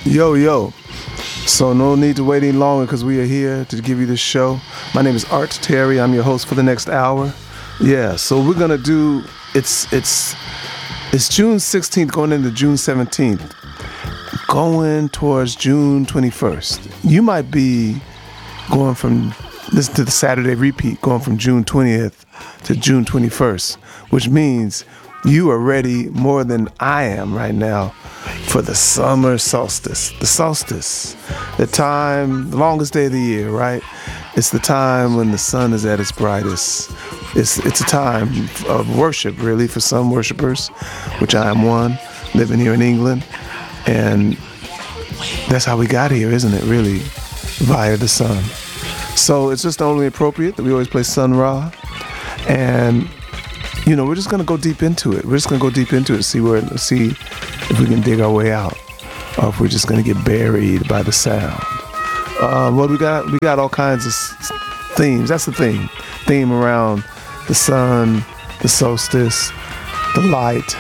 Yo, yo. So no need to wait any longer because we are here to give you this show. My name is Art Terry. I'm your host for the next hour. Yeah, so we're gonna do it's June 16th going into June 17th, going towards June 21st. You might be going from listen to the Saturday repeat, going from June 20th to June 21st, which means you are ready more than I am right now for the summer solstice. The solstice, the time, the longest day of the year, right? It's the time when the sun is at its brightest. It's a time of worship, really, for some worshipers, which I am one, living here in England. And that's how we got here, isn't it, really? Via the sun. So it's just only appropriate that we always play Sun Ra. And, you know, we're just going to go deep into it. We're just going to go deep into it, see if we can dig our way out, or if we're just going to get buried by the sound. Well, we got all kinds of themes. That's the theme around the sun, the solstice, the light,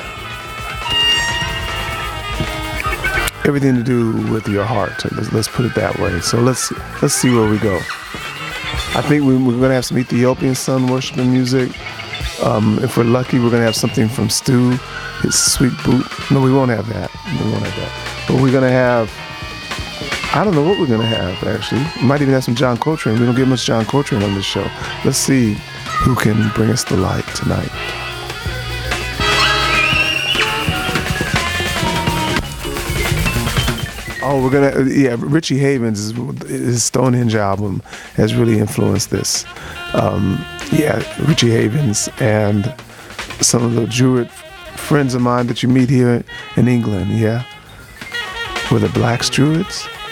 everything to do with your heart. Let's put it that way. So let's see where we go. I think we're going to have some Ethiopian sun worshiping music. If we're lucky, we're going to have something from Stu, his Sweet Boot. No, we won't have that. But we're going to have, I don't know what we're going to have, actually. We might even have some John Coltrane. We don't get much John Coltrane on this show. Let's see who can bring us the light tonight. Oh, Richie Havens' his Stonehenge album has really influenced this. Richie Havens and some of the Druid friends of mine that you meet here in England, yeah? Were the Blacks Druids?